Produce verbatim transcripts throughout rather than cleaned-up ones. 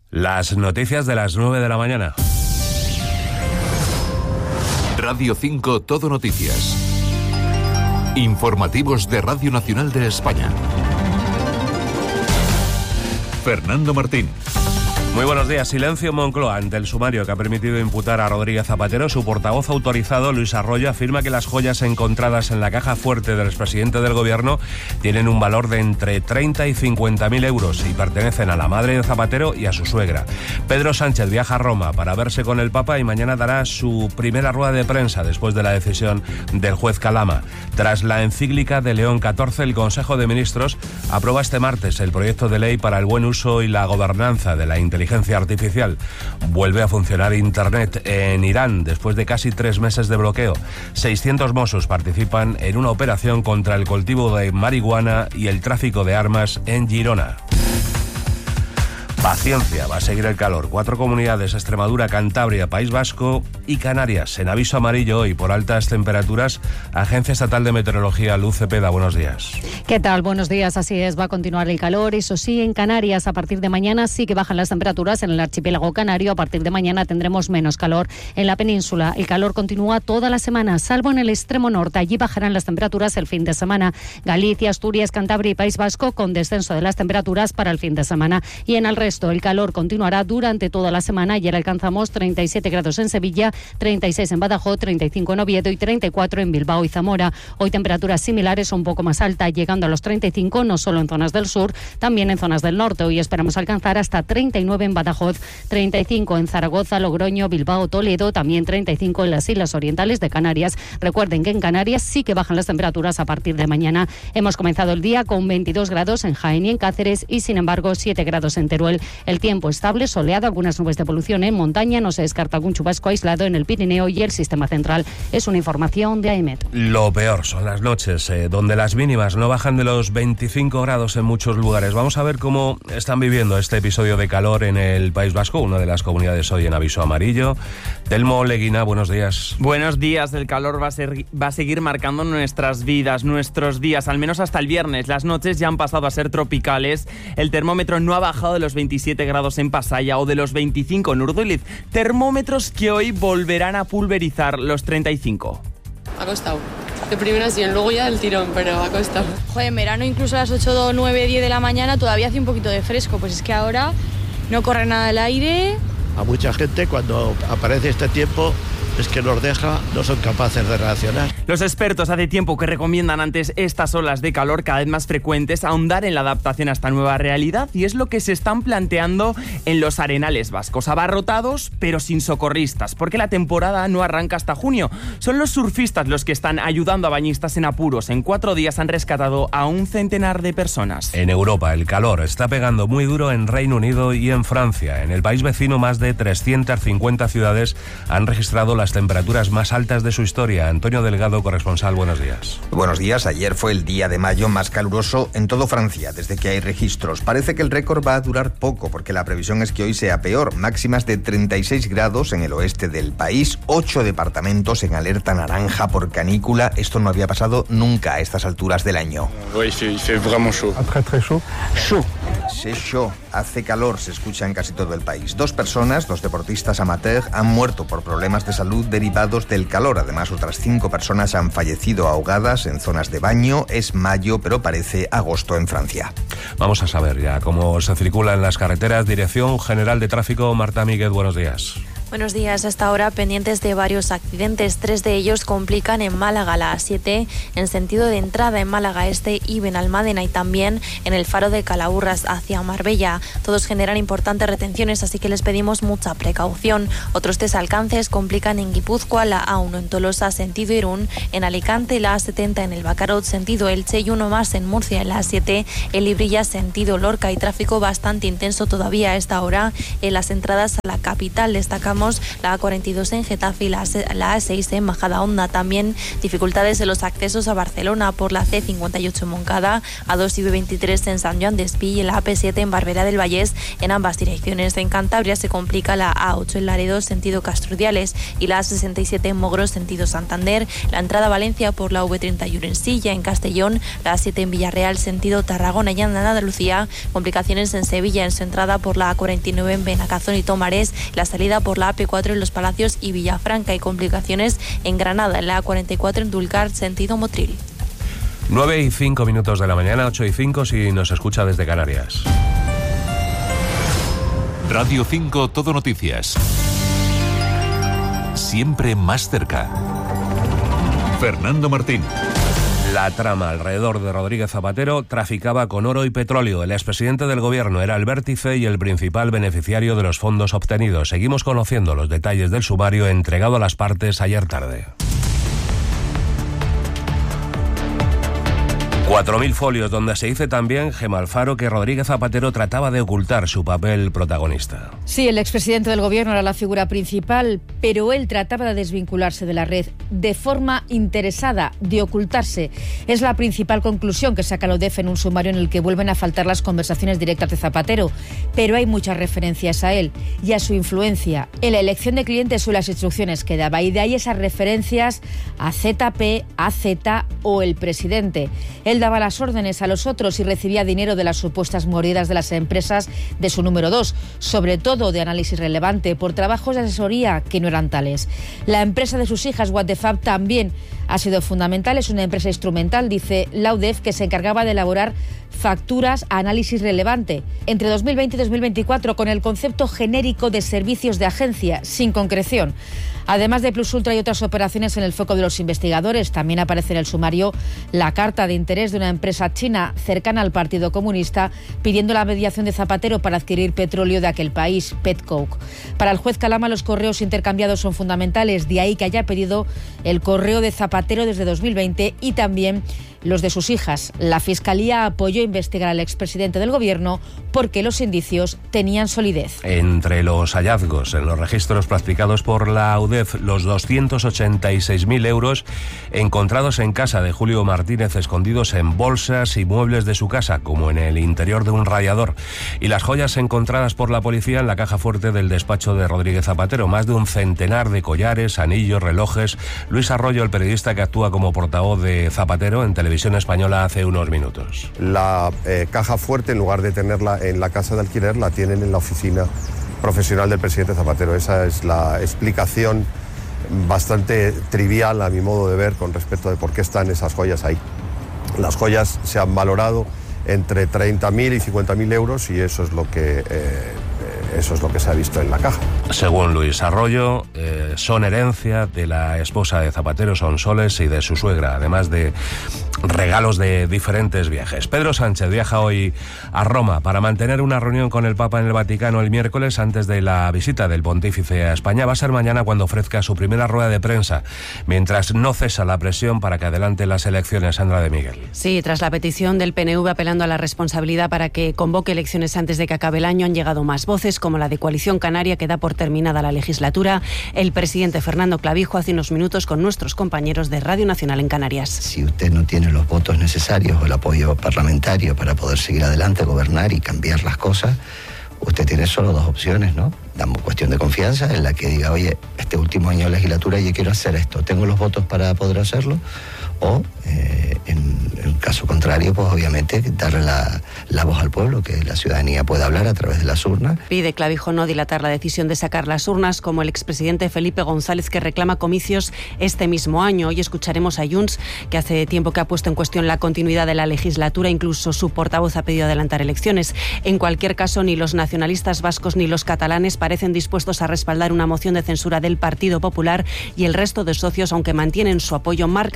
Las noticias de las nueve de la mañana. Radio cinco Todo Noticias. Informativos de Radio Nacional de España. Fernando Martín. Muy buenos días. Silencio en Moncloa ante el sumario que ha permitido imputar a Rodríguez Zapatero. Su portavoz autorizado, Luis Arroyo, afirma que las joyas encontradas en la caja fuerte del expresidente del gobierno tienen un valor de entre treinta y cincuenta mil euros y pertenecen a la madre de Zapatero y a su suegra. Pedro Sánchez viaja a Roma para verse con el Papa y mañana dará su primera rueda de prensa después de la decisión del juez Calama. Tras la encíclica de León catorce, el Consejo de Ministros aprueba este martes el proyecto de ley para el buen uso y la gobernanza de la inteligencia artificial. Vuelve a funcionar Internet en Irán después de casi tres meses de bloqueo. seiscientos Mossos participan en una operación contra el cultivo de marihuana y el tráfico de armas en Girona. Paciencia, va a seguir el calor. Cuatro comunidades, Extremadura, Cantabria, País Vasco y Canarias, en aviso amarillo y por altas temperaturas. Agencia Estatal de Meteorología, Luz Cepeda, buenos días. ¿Qué tal? Buenos días, así es, va a continuar el calor. Eso sí, en Canarias a partir de mañana sí que bajan las temperaturas en el archipiélago canario. A partir de mañana tendremos menos calor en la península. El calor continúa toda la semana, salvo en el extremo norte. Allí bajarán las temperaturas el fin de semana. Galicia, Asturias, Cantabria y País Vasco con descenso de las temperaturas para el fin de semana. Y en el resto, el calor continuará durante toda la semana. Ayer alcanzamos treinta y siete grados en Sevilla, treinta y seis en Badajoz, treinta y cinco en Oviedo y treinta y cuatro en Bilbao y Zamora. Hoy temperaturas similares, un poco más altas, llegando a los treinta y cinco, no solo en zonas del sur, también en zonas del norte. Hoy esperamos alcanzar hasta treinta y nueve en Badajoz, treinta y cinco en Zaragoza, Logroño, Bilbao, Toledo, también treinta y cinco en las Islas Orientales de Canarias. Recuerden que en Canarias sí que bajan las temperaturas a partir de mañana. Hemos comenzado el día con veintidós grados en Jaén y en Cáceres y, sin embargo, siete grados en Teruel. El tiempo estable, soleado, algunas nubes de polución en montaña, no se descarta algún chubasco aislado en el Pirineo y el sistema central. Es una información de AEMET. Lo peor son las noches, eh, donde las mínimas no bajan de los veinticinco grados en muchos lugares. Vamos a ver cómo están viviendo este episodio de calor en el País Vasco, una de las comunidades hoy en aviso amarillo. Telmo Leguina, buenos días. Buenos días. El calor va a, ser, va a seguir marcando nuestras vidas, nuestros días, al menos hasta el viernes. Las noches ya han pasado a ser tropicales. El termómetro no ha bajado de los veintisiete grados en Pasaya o de los veinticinco en Urduliz. Termómetros que hoy volverán a pulverizar los treinta y cinco. Ha costado. De primera sí, luego ya del tirón, pero ha costado. Joder, en verano incluso a las ocho, nueve, diez de la mañana todavía hace un poquito de fresco. Pues es que ahora no corre nada el aire. A mucha gente cuando aparece este tiempo es que nos deja, no son capaces de reaccionar. Los expertos hace tiempo que recomiendan antes estas olas de calor cada vez más frecuentes ahondar en la adaptación a esta nueva realidad y es lo que se están planteando en los arenales vascos, abarrotados pero sin socorristas, porque la temporada no arranca hasta junio. Son los surfistas los que están ayudando a bañistas en apuros. En cuatro días han rescatado a un centenar de personas. En Europa el calor está pegando muy duro en Reino Unido y en Francia. En el país vecino más de trescientas cincuenta ciudades han registrado las temperaturas más altas de su historia. Antonio Delgado, corresponsal, buenos días. Buenos días. Ayer fue el día de mayo más caluroso en todo Francia, desde que hay registros. Parece que el récord va a durar poco, porque la previsión es que hoy sea peor. Máximas de treinta y seis grados en el oeste del país, ocho departamentos en alerta naranja por canícula. Esto no había pasado nunca a estas alturas del año. Oui, il fait vraiment chaud. Très, très chaud. Chaud. C'est chaud. Hace calor, se escucha en casi todo el país. Dos personas, dos deportistas amateur, han muerto por problemas de salud derivados del calor. Además, otras cinco personas han fallecido ahogadas en zonas de baño. Es mayo, pero parece agosto en Francia. Vamos a saber ya cómo se circula en las carreteras. Dirección General de Tráfico, Marta Míguez, buenos días. Buenos días. Hasta ahora pendientes de varios accidentes. Tres de ellos complican en Málaga, la A siete, en sentido de entrada en Málaga Este y Benalmádena, y también en el Faro de Calahurras hacia Marbella. Todos generan importantes retenciones, así que les pedimos mucha precaución. Otros desalcances complican en Guipúzcoa, la A uno en Tolosa, sentido Irún, en Alicante, la A setenta en el Bacarot, sentido Elche, y uno más en Murcia, en la A siete, en Librilla, sentido Lorca, y tráfico bastante intenso todavía a esta hora en las entradas a la capital. Destacamos Ramos, la A cuarenta y dos en Getafe y la A seis en Majadahonda. También dificultades en los accesos a Barcelona por la C cincuenta y ocho en Moncada, A dos y B veintitrés en San Joan d'Espí y la A P siete en Barberá del Vallès en ambas direcciones. En Cantabria se complica la A ocho en Laredo, sentido Castrudiales, y la A sesenta y siete en Mogros, sentido Santander. La entrada a Valencia por la V treinta y uno en Silla, en Castellón, la A siete en Villarreal, sentido Tarragona y en Andalucía. Complicaciones en Sevilla en su entrada por la A cuarenta y nueve en Benacazón y Tomares, la salida por la A P cuatro en Los Palacios y Villafranca, y complicaciones en Granada, en la A cuarenta y cuatro en Dulcar, sentido Motril. nueve y cinco minutos de la mañana, ocho y cinco si nos escucha desde Canarias. Radio cinco Todo Noticias. Siempre más cerca. Fernando Martín. La trama alrededor de Rodríguez Zapatero traficaba con oro y petróleo. El expresidente del gobierno era el vértice y el principal beneficiario de los fondos obtenidos. Seguimos conociendo los detalles del sumario entregado a las partes ayer tarde. Cuatro mil folios donde se dice también, Gemma Alfaro, que Rodríguez Zapatero trataba de ocultar su papel protagonista. Sí, el expresidente del gobierno era la figura principal, pero él trataba de desvincularse de la red de forma interesada, de ocultarse. Es la principal conclusión que saca la U D E F en un sumario en el que vuelven a faltar las conversaciones directas de Zapatero, pero hay muchas referencias a él y a su influencia en la elección de clientes o las instrucciones que daba, y de ahí esas referencias a Z P, A Z o el presidente. Él daba las órdenes a los otros y recibía dinero de las supuestas mordidas de las empresas de su número dos, sobre todo de análisis relevante, por trabajos de asesoría que no eran tales. La empresa de sus hijas, What the Fab, también ha sido fundamental. Es una empresa instrumental, dice la U D E F, que se encargaba de elaborar facturas a análisis relevante entre dos mil veinte y dos mil veinticuatro con el concepto genérico de servicios de agencia, sin concreción. Además de Plus Ultra y otras operaciones en el foco de los investigadores, también aparece en el sumario la carta de interés de una empresa china cercana al Partido Comunista pidiendo la mediación de Zapatero para adquirir petróleo de aquel país, Petcoke. Para el juez Calama, los correos intercambiados son fundamentales, de ahí que haya pedido el correo de Zapatero desde dos mil veinte y también los de sus hijas. La Fiscalía apoyó investigar al expresidente del gobierno porque los indicios tenían solidez. Entre los hallazgos en los registros practicados por la U D E F, los doscientos ochenta y seis mil euros encontrados en casa de Julio Martínez, escondidos en bolsas y muebles de su casa, como en el interior de un radiador, y las joyas encontradas por la policía en la caja fuerte del despacho de Rodríguez Zapatero, más de un centenar de collares, anillos, relojes. Luis Arroyo, el periodista que actúa como portavoz de Zapatero en Televisión Española hace unos minutos. La eh, caja fuerte, en lugar de tenerla en la casa de alquiler, la tienen en la oficina profesional del presidente Zapatero. Esa es la explicación bastante trivial, a mi modo de ver, con respecto de por qué están esas joyas ahí. Las joyas se han valorado entre treinta mil y cincuenta mil euros y eso es lo que... Eh, Eso es lo que se ha visto en la caja. Según Luis Arroyo, eh, son herencia de la esposa de Zapatero, Sonsoles, y de su suegra, además de regalos de diferentes viajes. Pedro Sánchez viaja hoy a Roma para mantener una reunión con el Papa en el Vaticano el miércoles antes de la visita del pontífice a España. Va a ser mañana cuando ofrezca su primera rueda de prensa, mientras no cesa la presión para que adelante las elecciones. Sandra de Miguel. Sí, tras la petición del P N V apelando a la responsabilidad para que convoque elecciones antes de que acabe el año, han llegado más voces, como la de Coalición Canaria, que da por terminada la legislatura. El presidente Fernando Clavijo hace unos minutos con nuestros compañeros de Radio Nacional en Canarias. Si usted no tiene los votos necesarios o el apoyo parlamentario para poder seguir adelante, gobernar y cambiar las cosas, usted tiene solo dos opciones, ¿no? Damos cuestión de confianza en la que diga, oye, este último año de legislatura yo quiero hacer esto, tengo los votos para poder hacerlo, o eh, en el caso contrario, pues obviamente darle la, la voz al pueblo, que la ciudadanía pueda hablar a través de las urnas. Pide Clavijo no dilatar la decisión de sacar las urnas, como el expresidente Felipe González, que reclama comicios este mismo año. Hoy escucharemos a Junts, que hace tiempo que ha puesto en cuestión la continuidad de la legislatura, incluso su portavoz ha pedido adelantar elecciones. En cualquier caso, ni los nacionalistas vascos ni los catalanes parecen dispuestos a respaldar una moción de censura del Partido Popular, y el resto de socios, aunque mantienen su apoyo, marcan cierta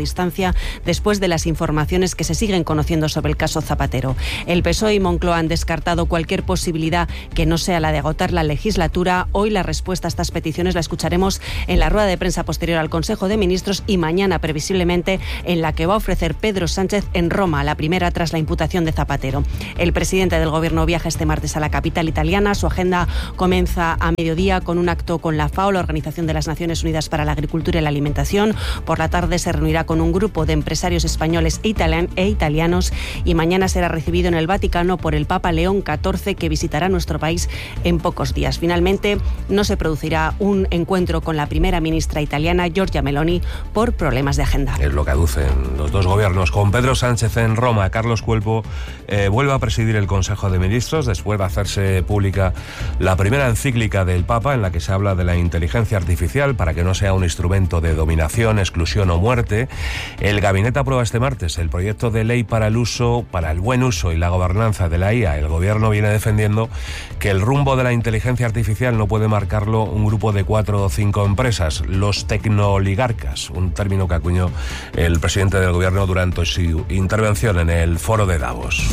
distancia después de las informaciones que se siguen conociendo sobre el caso Zapatero. El P S O E y Moncloa han descartado cualquier posibilidad que no sea la de agotar la legislatura. Hoy la respuesta a estas peticiones la escucharemos en la rueda de prensa posterior al Consejo de Ministros y mañana, previsiblemente, en la que va a ofrecer Pedro Sánchez en Roma, la primera tras la imputación de Zapatero. El presidente del Gobierno viaja este martes a la capital italiana. Su agenda comienza a mediodía con un acto con la FAO, la Organización de las Naciones Unidas para la Agricultura y la Alimentación. Por la tarde se reunirá con un grupo de empresarios españoles e italianos y mañana será recibido en el Vaticano por el Papa León catorce, que visitará nuestro país en pocos días. Finalmente, no se producirá un encuentro con la primera ministra italiana, Giorgia Meloni, por problemas de agenda. Es lo que aducen los dos gobiernos. Con Pedro Sánchez en Roma, Carlos Cuerpo eh, vuelve a presidir el Consejo de Ministros después de hacerse pública la primera encíclica del Papa en la que se habla de la inteligencia artificial para que no sea un instrumento de dominación, exclusión o muerte. El gabinete aprueba este martes el proyecto de ley para el uso, para el buen uso y la gobernanza de la I A. El gobierno viene defendiendo que el rumbo de la inteligencia artificial no puede marcarlo un grupo de cuatro o cinco empresas, los tecnooligarcas, un término que acuñó el presidente del gobierno durante su intervención en el foro de Davos.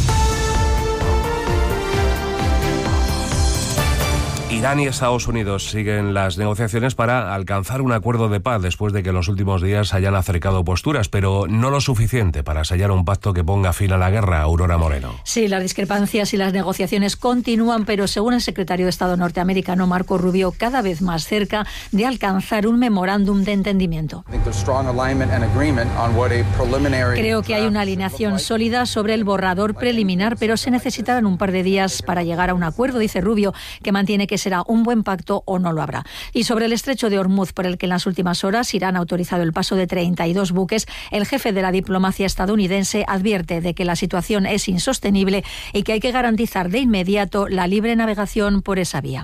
Irán y Estados Unidos siguen las negociaciones para alcanzar un acuerdo de paz después de que en los últimos días hayan acercado posturas, pero no lo suficiente para sellar un pacto que ponga fin a la guerra. Aurora Moreno. Sí, las discrepancias y las negociaciones continúan, pero según el secretario de Estado norteamericano Marco Rubio, cada vez más cerca de alcanzar un memorándum de entendimiento. Creo que hay una alineación sólida sobre el borrador preliminar, pero se necesitarán un par de días para llegar a un acuerdo, dice Rubio, que mantiene que será un buen pacto o no lo habrá. Y sobre el estrecho de Hormuz, por el que en las últimas horas Irán ha autorizado el paso de treinta y dos buques, el jefe de la diplomacia estadounidense advierte de que la situación es insostenible y que hay que garantizar de inmediato la libre navegación por esa vía.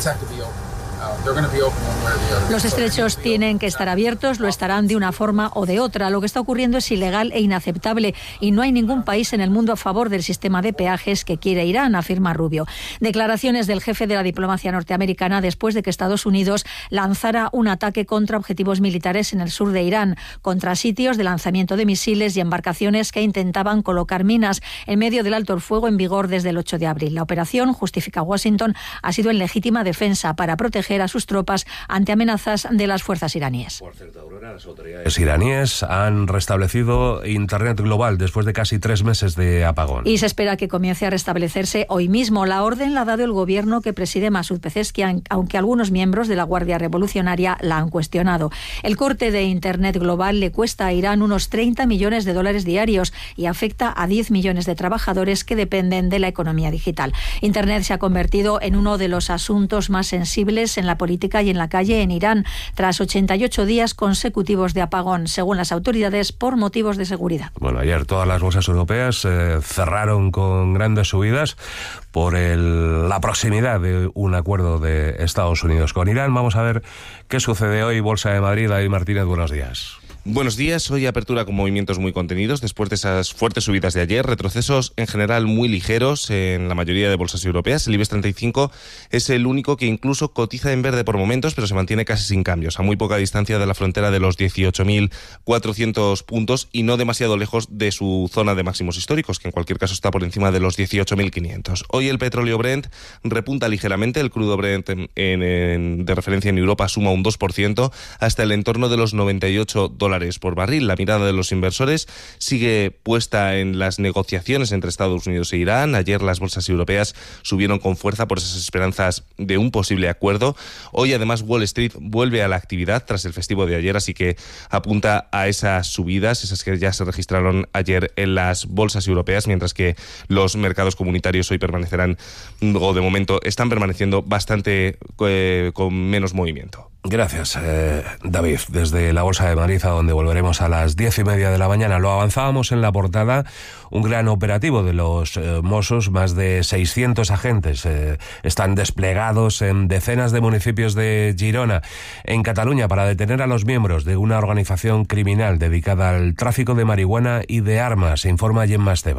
Los estrechos tienen que estar abiertos, lo estarán de una forma o de otra. Lo que está ocurriendo es ilegal e inaceptable y no hay ningún país en el mundo a favor del sistema de peajes que quiere Irán, afirma Rubio. Declaraciones del jefe de la diplomacia norteamericana después de que Estados Unidos lanzara un ataque contra objetivos militares en el sur de Irán, contra sitios de lanzamiento de misiles y embarcaciones que intentaban colocar minas en medio del alto el fuego en vigor desde el ocho de abril. La operación, justifica Washington, ha sido en legítima defensa para proteger a sus tropas ante amenazas de las fuerzas iraníes. Por cierto, Aurora, las autoridades iraníes han restablecido Internet global después de casi tres meses de apagón. Y se espera que comience a restablecerse hoy mismo. La orden la ha dado el gobierno que preside Masoud Pezeshkian, aunque algunos miembros de la Guardia Revolucionaria la han cuestionado. El corte de Internet global le cuesta a Irán unos treinta millones de dólares diarios y afecta a diez millones de trabajadores que dependen de la economía digital. Internet se ha convertido en uno de los asuntos más sensibles en la política y en la calle en Irán, tras ochenta y ocho días consecutivos de apagón, según las autoridades, por motivos de seguridad. Bueno, ayer todas las bolsas europeas eh, cerraron con grandes subidas por el, la proximidad de un acuerdo de Estados Unidos con Irán. Vamos a ver qué sucede hoy. Bolsa de Madrid, David Martínez, buenos días. Buenos días, hoy apertura con movimientos muy contenidos después de esas fuertes subidas de ayer, retrocesos en general muy ligeros en la mayoría de bolsas europeas. El IBEX treinta y cinco es el único que incluso cotiza en verde por momentos, pero se mantiene casi sin cambios, a muy poca distancia de la frontera de los dieciocho mil cuatrocientos puntos y no demasiado lejos de su zona de máximos históricos, que en cualquier caso está por encima de los dieciocho mil quinientos. Hoy el petróleo Brent repunta ligeramente, el crudo Brent en, en, en, de referencia en Europa suma un dos por ciento hasta el entorno de los noventa y ocho dólares por barril. La mirada de los inversores sigue puesta en las negociaciones entre Estados Unidos e Irán. Ayer las bolsas europeas subieron con fuerza por esas esperanzas de un posible acuerdo. Hoy además Wall Street vuelve a la actividad tras el festivo de ayer, así que apunta a esas subidas, esas que ya se registraron ayer en las bolsas europeas, mientras que los mercados comunitarios hoy permanecerán, o de momento están permaneciendo bastante eh, con menos movimiento. Gracias, eh, David. Desde la Bolsa de Madrid, a donde volveremos a las diez y media de la mañana. Lo avanzábamos en la portada, un gran operativo de los eh, Mossos, más de seiscientos agentes eh, están desplegados en decenas de municipios de Girona, en Cataluña, para detener a los miembros de una organización criminal dedicada al tráfico de marihuana y de armas, informa Gemma Esteva.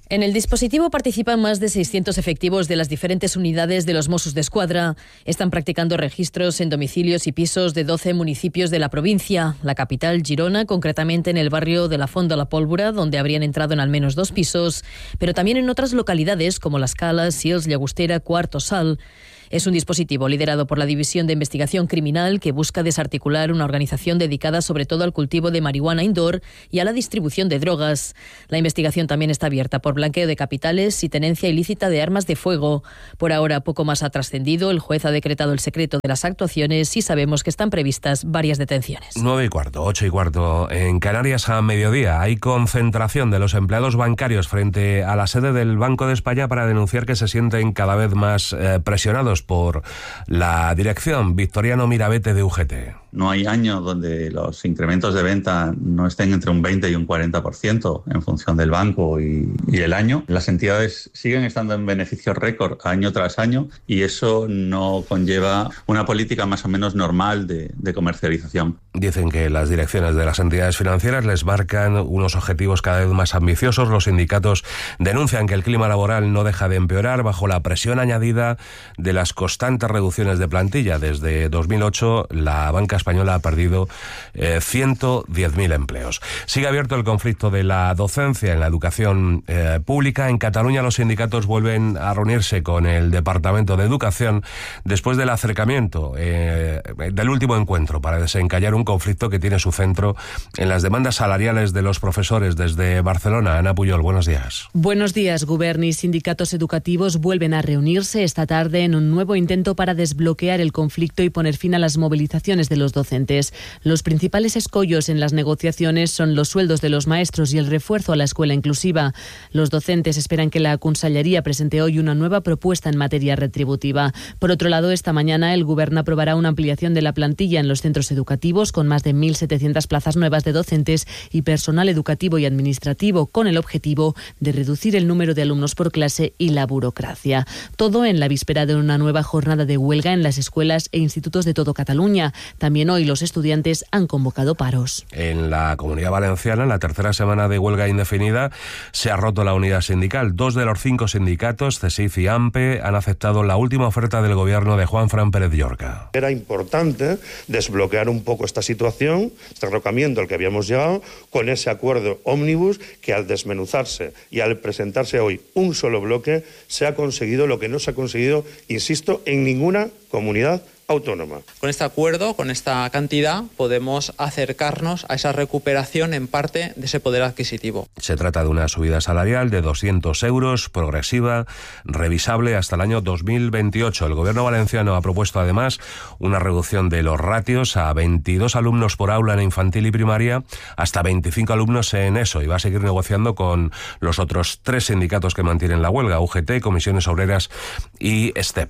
En el dispositivo participan más de seiscientos efectivos de las diferentes unidades de los Mossos d'Esquadra. Están practicando registros en domicilios y pisos de doce municipios de la provincia. La capital, Girona, concretamente en el barrio de la Font de la Pólvora, donde habrían entrado en al menos dos pisos, pero también en otras localidades como Las Calas, Sils, Llagostera, Quart o Sal. Es un dispositivo liderado por la División de Investigación Criminal que busca desarticular una organización dedicada sobre todo al cultivo de marihuana indoor y a la distribución de drogas. La investigación también está abierta por blanqueo de capitales y tenencia ilícita de armas de fuego. Por ahora poco más ha trascendido. El juez ha decretado el secreto de las actuaciones y sabemos que están previstas varias detenciones. Nueve y cuarto, ocho y cuarto. En Canarias a mediodía hay concentración de los empleados bancarios frente a la sede del Banco de España para denunciar que se sienten cada vez más eh, presionados por la dirección. Victoriano Mirabete, de U G T. No hay año donde los incrementos de venta no estén entre un veinte y un cuarenta por ciento en función del banco y, y el año. Las entidades siguen estando en beneficios récord año tras año y eso no conlleva una política más o menos normal de, de comercialización. Dicen que las direcciones de las entidades financieras les marcan unos objetivos cada vez más ambiciosos. Los sindicatos denuncian que el clima laboral no deja de empeorar bajo la presión añadida de las constantes reducciones de plantilla. Desde dos mil ocho, la banca española ha perdido eh, ciento diez mil empleos. Sigue abierto el conflicto de la docencia en la educación eh, pública. En Cataluña los sindicatos vuelven a reunirse con el Departamento de Educación después del acercamiento eh, del último encuentro para desencallar un conflicto que tiene su centro en las demandas salariales de los profesores. Desde Barcelona, Ana Puyol, buenos días. Buenos días. Gobierno y sindicatos educativos vuelven a reunirse esta tarde en un nuevo intento para desbloquear el conflicto y poner fin a las movilizaciones de los docentes. Los principales escollos en las negociaciones son los sueldos de los maestros y el refuerzo a la escuela inclusiva. Los docentes esperan que la Consellería presente hoy una nueva propuesta en materia retributiva. Por otro lado, esta mañana el Gobierno aprobará una ampliación de la plantilla en los centros educativos con más de mil setecientas plazas nuevas de docentes y personal educativo y administrativo, con el objetivo de reducir el número de alumnos por clase y la burocracia. Todo en la víspera de una nueva jornada de huelga en las escuelas e institutos de todo Cataluña. También hoy los estudiantes han convocado paros. En la Comunidad Valenciana, en la tercera semana de huelga indefinida, se ha roto la unidad sindical. Dos de los cinco sindicatos, CESIF y AMPE, han aceptado la última oferta del gobierno de Juanfran Pérez Llorca. Era importante desbloquear un poco esta situación, este derrocamiento al que habíamos llegado, con ese acuerdo ómnibus que al desmenuzarse y al presentarse hoy un solo bloque, se ha conseguido lo que no se ha conseguido, insisto, en ninguna comunidad autónoma. Con este acuerdo, con esta cantidad, podemos acercarnos a esa recuperación en parte de ese poder adquisitivo. Se trata de una subida salarial de doscientos euros, progresiva, revisable hasta el año dos mil veintiocho. El gobierno valenciano ha propuesto además una reducción de los ratios a veintidós alumnos por aula en infantil y primaria, hasta veinticinco alumnos en ESO, y va a seguir negociando con los otros tres sindicatos que mantienen la huelga, U G T, Comisiones Obreras y STEP.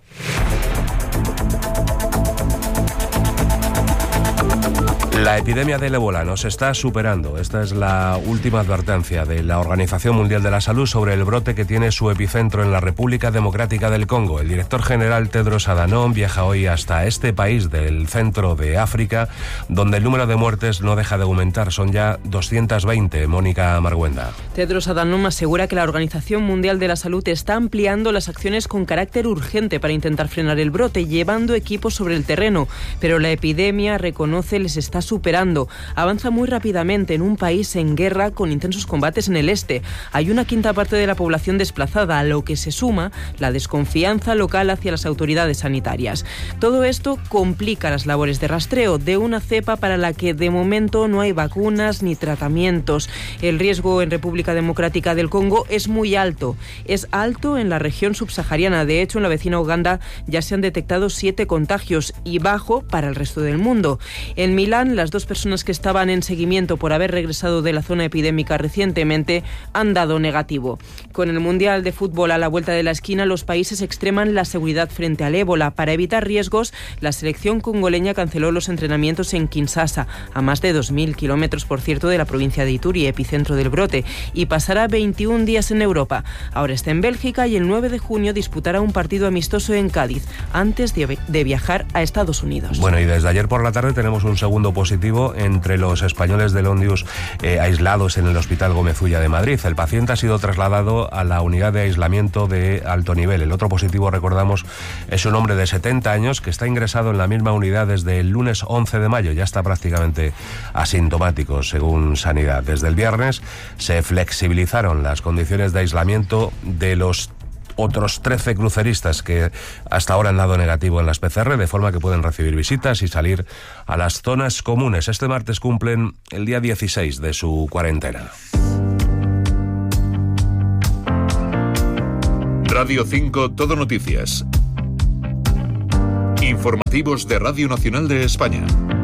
La epidemia del ébola nos está superando. Esta es la última advertencia de la Organización Mundial de la Salud sobre el brote que tiene su epicentro en la República Democrática del Congo. El director general Tedros Adhanom viaja hoy hasta este país del centro de África, donde el número de muertes no deja de aumentar. Son ya doscientas veinte. Mónica Marguenda. Tedros Adhanom asegura que la Organización Mundial de la Salud está ampliando las acciones con carácter urgente para intentar frenar el brote, llevando equipos sobre el terreno. Pero la epidemia, reconoce, les está superando. Avanza muy rápidamente en un país en guerra con intensos combates en el este. Hay una quinta parte de la población desplazada, a lo que se suma la desconfianza local hacia las autoridades sanitarias. Todo esto complica las labores de rastreo de una cepa para la que de momento no hay vacunas ni tratamientos. El riesgo en República Democrática del Congo es muy alto. Es alto en la región subsahariana. De hecho, en la vecina Uganda ya se han detectado siete contagios y bajo para el resto del mundo. En Milán, las dos personas que estaban en seguimiento por haber regresado de la zona epidémica recientemente han dado negativo. Con el Mundial de Fútbol a la vuelta de la esquina, los países extreman la seguridad frente al ébola. Para evitar riesgos, la selección congoleña canceló los entrenamientos en Kinshasa, a más de dos mil kilómetros, por cierto, de la provincia de Ituri, epicentro del brote, y pasará veintiún días en Europa. Ahora está en Bélgica y el nueve de junio disputará un partido amistoso en Cádiz, antes de, de viajar a Estados Unidos. Bueno, y desde ayer por la tarde tenemos un segundo puesto positivo entre los españoles del Ondius eh, aislados en el Hospital Gómez Ulla de Madrid. El paciente ha sido trasladado a la unidad de aislamiento de alto nivel. El otro positivo, recordamos, es un hombre de setenta años que está ingresado en la misma unidad desde el lunes once de mayo. Ya está prácticamente asintomático, según Sanidad. Desde el viernes se flexibilizaron las condiciones de aislamiento de los otros trece cruceristas que hasta ahora han dado negativo en las P C R, de forma que pueden recibir visitas y salir a las zonas comunes. Este martes cumplen el día dieciséis de su cuarentena. Radio cinco Todo Noticias. Informativos de Radio Nacional de España.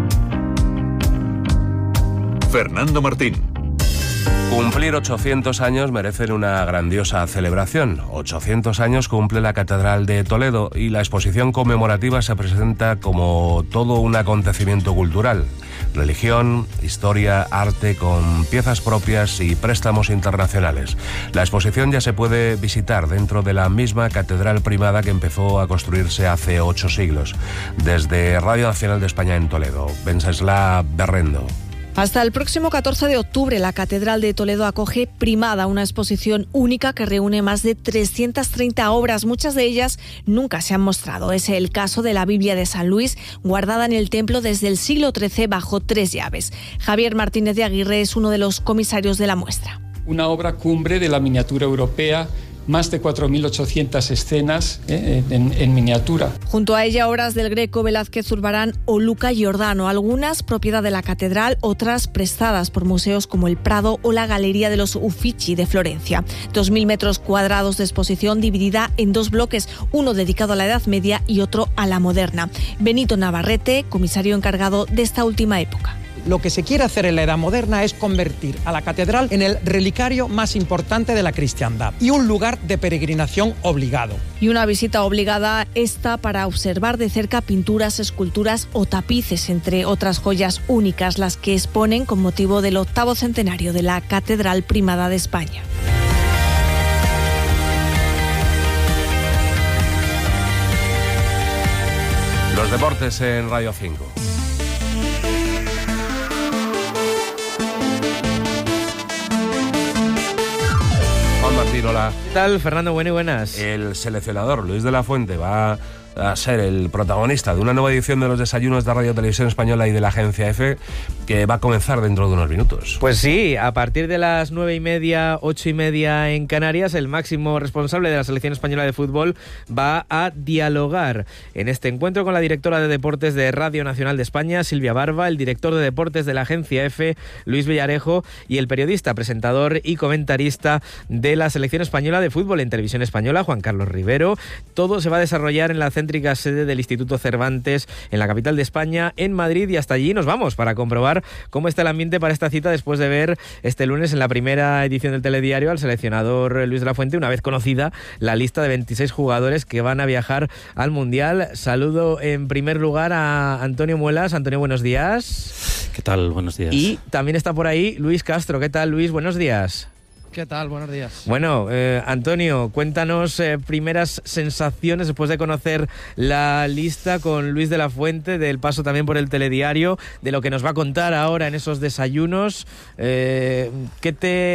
Fernando Martín. Cumplir ochocientos años merecen una grandiosa celebración. ochocientos años cumple la Catedral de Toledo y la exposición conmemorativa se presenta como todo un acontecimiento cultural. Religión, historia, arte con piezas propias y préstamos internacionales. La exposición ya se puede visitar dentro de la misma Catedral Primada que empezó a construirse hace ocho siglos. Desde Radio Nacional de España en Toledo, Wenceslao Berrendo. Hasta el próximo catorce de octubre, la Catedral de Toledo acoge Primada, una exposición única que reúne más de trescientas treinta obras. Muchas de ellas nunca se han mostrado. Es el caso de la Biblia de San Luis, guardada en el templo desde el siglo trece bajo tres llaves. Javier Martínez de Aguirre es uno de los comisarios de la muestra. Una obra cumbre de la miniatura europea, más de cuatro mil ochocientas escenas eh, en, en miniatura. Junto a ella, obras del Greco, Velázquez, Zurbarán o Luca Giordano, algunas propiedad de la catedral, otras prestadas por museos como el Prado o la Galería de los Uffizi de Florencia. Dos mil metros cuadrados de exposición dividida en dos bloques, uno dedicado a la Edad Media y otro a la moderna. Benito Navarrete, comisario encargado de esta última época. Lo que se quiere hacer en la Edad Moderna es convertir a la catedral en el relicario más importante de la cristiandad y un lugar de peregrinación obligado. Y una visita obligada esta para observar de cerca pinturas, esculturas o tapices, entre otras joyas únicas, las que exponen con motivo del octavo centenario de la Catedral Primada de España. Los deportes en Radio cinco. Martín, hola. ¿Qué tal, Fernando? Bueno y buenas. El seleccionador Luis de la Fuente va a ser el protagonista de una nueva edición de los desayunos de Radio Televisión Española y de la Agencia EFE, que va a comenzar dentro de unos minutos. Pues sí, a partir de las nueve y media, ocho y media en Canarias, el máximo responsable de la Selección Española de Fútbol va a dialogar en este encuentro con la directora de Deportes de Radio Nacional de España, Silvia Barba, el director de Deportes de la Agencia EFE, Luis Villarejo, y el periodista, presentador y comentarista de la Selección Española de Fútbol en Televisión Española, Juan Carlos Rivero. Todo se va a desarrollar en la céntrica sede del Instituto Cervantes en la capital de España, en Madrid, y hasta allí nos vamos para comprobar cómo está el ambiente para esta cita después de ver este lunes en la primera edición del telediario al seleccionador Luis de la Fuente, una vez conocida la lista de veintiséis jugadores que van a viajar al Mundial. Saludo en primer lugar a Antonio Muelas. Antonio, buenos días. ¿Qué tal? Buenos días. Y también está por ahí Luis Castro. ¿Qué tal, Luis? Buenos días. ¿Qué tal? Buenos días. Bueno, eh, Antonio, cuéntanos eh, primeras sensaciones después de conocer la lista con Luis de la Fuente, del paso también por el telediario, de lo que nos va a contar ahora en esos desayunos. Eh, ¿qué,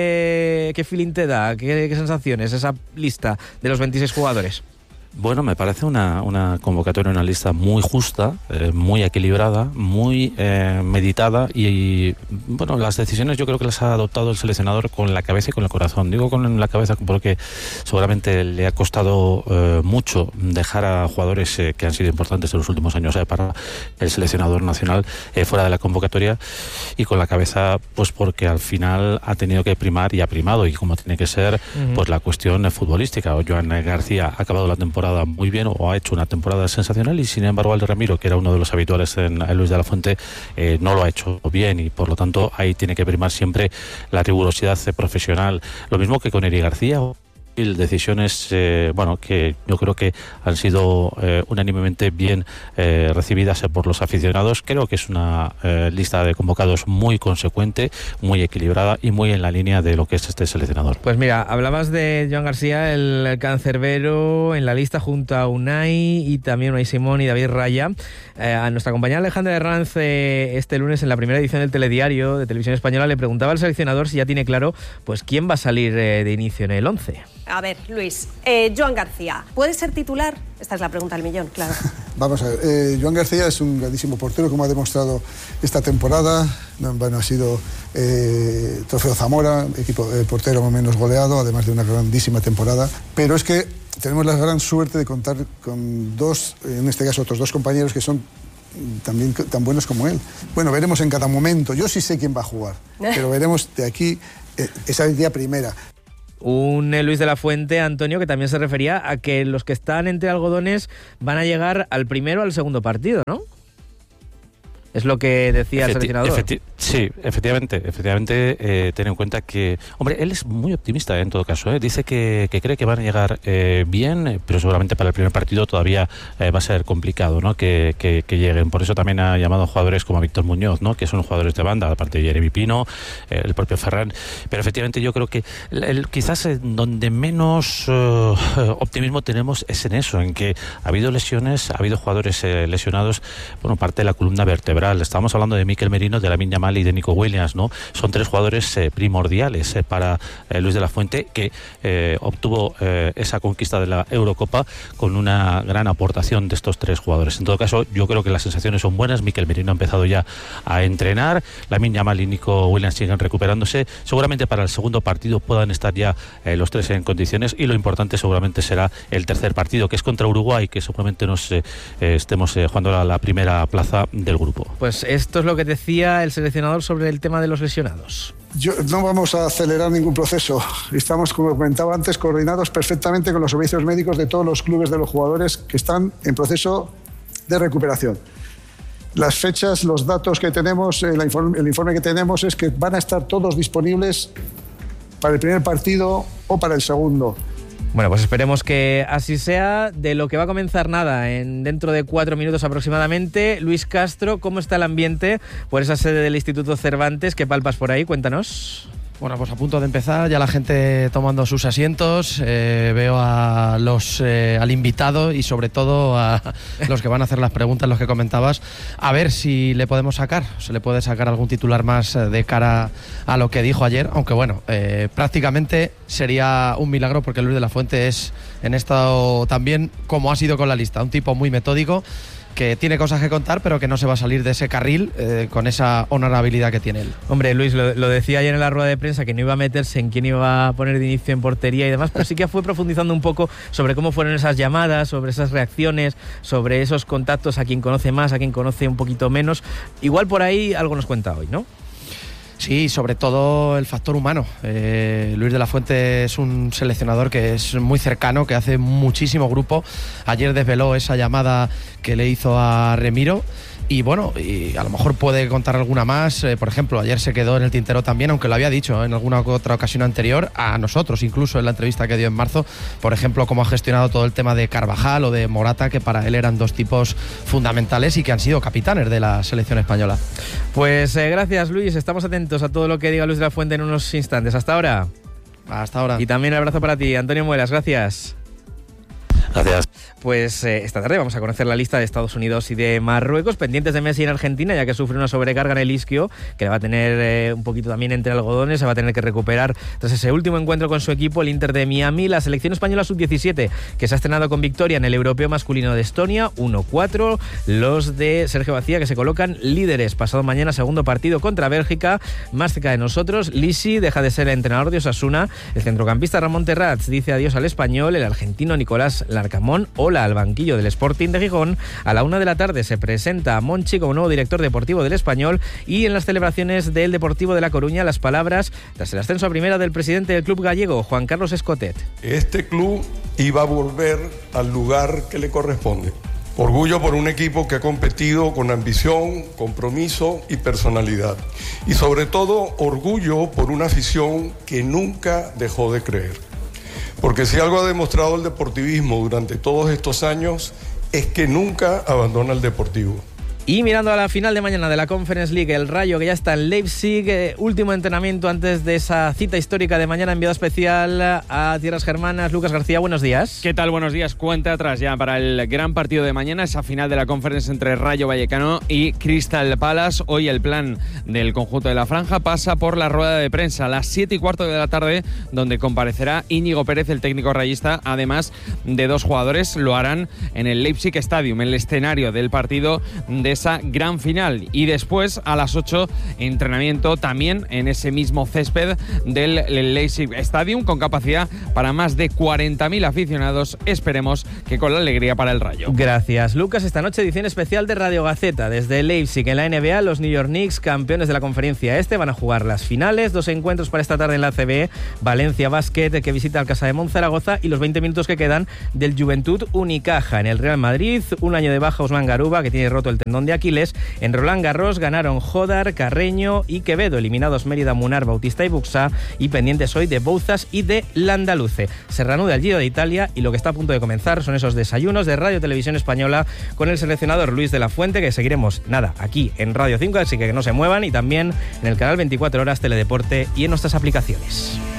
te, ¿Qué feeling te da? ¿Qué, ¿Qué sensaciones esa lista de los veintiséis jugadores? Bueno, me parece una, una convocatoria, una lista muy justa, eh, muy equilibrada, muy eh, meditada y, y, bueno, las decisiones yo creo que las ha adoptado el seleccionador con la cabeza y con el corazón. Digo con la cabeza porque seguramente le ha costado eh, mucho dejar a jugadores eh, que han sido importantes en los últimos años eh, para el seleccionador nacional eh, fuera de la convocatoria, y con la cabeza pues porque al final ha tenido que primar y ha primado, y como tiene que ser, uh-huh. pues la cuestión eh, futbolística. Joan García ha acabado la temporada muy bien, o ha hecho una temporada sensacional, y sin embargo Aldo Ramiro, que era uno de los habituales en, en Luis de la Fuente, eh, no lo ha hecho bien, y por lo tanto ahí tiene que primar siempre la rigurosidad profesional. Lo mismo que con Eri García, decisiones eh, bueno, que yo creo que han sido eh, unánimemente bien eh, recibidas por los aficionados. Creo que es una eh, lista de convocados muy consecuente, muy equilibrada y muy en la línea de lo que es este seleccionador. Pues mira, hablabas de Joan García, el cancerbero, en la lista junto a Unai y también Unai Simón y David Raya. Eh, a nuestra compañera Alejandra Herranz eh, este lunes en la primera edición del Telediario de Televisión Española le preguntaba al seleccionador si ya tiene claro pues quién va a salir eh, de inicio en el once. A ver, Luis, eh, Joan García, ¿puede ser titular? Esta es la pregunta del millón, claro. Vamos a ver, eh, Joan García es un grandísimo portero, como ha demostrado esta temporada. Bueno, ha sido eh, Trofeo Zamora, equipo eh, portero menos goleado, además de una grandísima temporada. Pero es que tenemos la gran suerte de contar con dos, en este caso otros dos compañeros que son también tan buenos como él. Bueno, veremos en cada momento. Yo sí sé quién va a jugar, pero veremos de aquí, eh, esa es el día primera. Un eh, Luis de la Fuente, Antonio, que también se refería a que los que están entre algodones van a llegar al primero o al segundo partido, ¿no? Es lo que decía el seleccionador. Efecti sí, efectivamente, efectivamente eh, ten en cuenta que, hombre, él es muy optimista en todo caso, ¿eh? Dice que, que cree que van a llegar eh, bien, pero seguramente para el primer partido todavía eh, va a ser complicado, ¿no? Que, que, que lleguen. Por eso también ha llamado a jugadores como a Víctor Muñoz, ¿no? Que son jugadores de banda, aparte de Jeremy Pino, eh, el propio Ferran. Pero efectivamente yo creo que el, el, quizás donde menos uh, optimismo tenemos es en eso, en que ha habido lesiones, ha habido jugadores eh, lesionados, bueno, parte de la columna vertebral. Estamos hablando de Mikel Merino, de Lamine Yamal y de Nico Williams, ¿no? Son tres jugadores eh, primordiales eh, para eh, Luis de la Fuente, que eh, obtuvo eh, esa conquista de la Eurocopa con una gran aportación de estos tres jugadores. En todo caso, yo creo que las sensaciones son buenas. Mikel Merino ha empezado ya a entrenar, Lamine Yamal y Nico Williams siguen recuperándose. Seguramente para el segundo partido puedan estar ya eh, los tres en condiciones, y lo importante seguramente será el tercer partido, que es contra Uruguay, que seguramente nos eh, eh, estemos eh, jugando a la primera plaza del grupo. Pues esto es lo que decía el seleccionador sobre el tema de los lesionados. Yo, no vamos a acelerar ningún proceso. Estamos, como comentaba antes, coordinados perfectamente con los servicios médicos de todos los clubes de los jugadores que están en proceso de recuperación. Las fechas, los datos que tenemos, el informe, el informe que tenemos es que van a estar todos disponibles para el primer partido o para el segundo. Bueno, pues esperemos que así sea. De lo que va a comenzar nada, en dentro de cuatro minutos aproximadamente. Luis Castro, ¿cómo está el ambiente por esa sede del Instituto Cervantes? ¿Qué palpas por ahí? Cuéntanos. Bueno, pues a punto de empezar, ya la gente tomando sus asientos, eh, veo a los, eh, al invitado y sobre todo a los que van a hacer las preguntas, los que comentabas, a ver si le podemos sacar, se le puede sacar algún titular más de cara a lo que dijo ayer, aunque bueno, eh, prácticamente sería un milagro porque Luis de la Fuente es en esto también, como ha sido con la lista, un tipo muy metódico, que tiene cosas que contar, pero que no se va a salir de ese carril eh, con esa honorabilidad que tiene él. Hombre, Luis, lo, lo decía ayer en la rueda de prensa, que no iba a meterse en quién iba a poner de inicio en portería y demás, pero sí que fue profundizando un poco sobre cómo fueron esas llamadas, sobre esas reacciones, sobre esos contactos, a quien conoce más, a quien conoce un poquito menos. Igual por ahí algo nos cuenta hoy, ¿no? Sí, sobre todo el factor humano. Eh, Luis de la Fuente es un seleccionador que es muy cercano, que hace muchísimo grupo. Ayer desveló esa llamada que le hizo a Remiro. Y bueno, y a lo mejor puede contar alguna más. Eh, por ejemplo, ayer se quedó en el tintero también, aunque lo había dicho en alguna otra ocasión anterior, a nosotros, incluso en la entrevista que dio en marzo. Por ejemplo, cómo ha gestionado todo el tema de Carvajal o de Morata, que para él eran dos tipos fundamentales y que han sido capitanes de la selección española. Pues eh, gracias, Luis. Estamos atentos a todo lo que diga Luis de la Fuente en unos instantes. Hasta ahora. Hasta ahora. Y también un abrazo para ti, Antonio Muelas. Gracias. Gracias. Pues eh, esta tarde vamos a conocer la lista de Estados Unidos y de Marruecos, pendientes de Messi en Argentina, ya que sufre una sobrecarga en el isquio, que le va a tener eh, un poquito también entre algodones, se va a tener que recuperar tras ese último encuentro con su equipo, el Inter de Miami. La selección española sub diecisiete, que se ha estrenado con victoria en el europeo masculino de Estonia, uno cuatro. Los de Sergio Bacía, que se colocan líderes. Pasado mañana, segundo partido contra Bélgica, más cerca de nosotros. Lisi deja de ser el entrenador de Osasuna. El centrocampista Ramón Terrats dice adiós al español. El argentino Nicolás Larcamón hola al banquillo del Sporting de Gijón. A la una de la tarde se presenta a Monchi como nuevo director deportivo del Español, y en las celebraciones del Deportivo de La Coruña las palabras tras el ascenso a primera del presidente del club gallego, Juan Carlos Escotet. Este club iba a volver al lugar que le corresponde. Orgullo por un equipo que ha competido con ambición, compromiso y personalidad. Y sobre todo, orgullo por una afición que nunca dejó de creer. Porque si algo ha demostrado el deportivismo durante todos estos años es que nunca abandona el deportivo. Y mirando a la final de mañana de la Conference League, el Rayo que ya está en Leipzig, eh, último entrenamiento antes de esa cita histórica de mañana, enviado especial a Tierras Germanas. Lucas García, buenos días. ¿Qué tal? Buenos días. Cuenta atrás ya para el gran partido de mañana, esa final de la Conference entre Rayo Vallecano y Crystal Palace. Hoy el plan del conjunto de la Franja pasa por la rueda de prensa a las siete y cuarto de la tarde, donde comparecerá Íñigo Pérez, el técnico rayista, además de dos jugadores. Lo harán en el Leipzig Stadium, el escenario del partido de esa gran final, y después a las ocho entrenamiento también en ese mismo césped del Leipzig Stadium, con capacidad para más de cuarenta mil aficionados, esperemos que con la alegría para el Rayo. Gracias, Lucas. Esta noche edición especial de Radio Gaceta desde Leipzig. En la N B A, los New York Knicks, campeones de la conferencia este, van a jugar las finales. Dos encuentros para esta tarde en la C B, Valencia Basket, que visita al Casa de Monzaragoza, y los veinte minutos que quedan del Juventud Unicaja. En el Real Madrid, un año de baja Ousmane Garuba, que tiene roto el tendón de Aquiles. En Roland Garros ganaron Jodar, Carreño y Quevedo, eliminados Mérida, Munar, Bautista y Buxá, y pendientes hoy de Bouzas y de Landaluce. Se reanuda el Giro de Italia, y lo que está a punto de comenzar son esos desayunos de Radio Televisión Española con el seleccionador Luis de la Fuente, que seguiremos, nada, aquí en Radio cinco, así que que no se muevan, y también en el canal veinticuatro horas Teledeporte y en nuestras aplicaciones.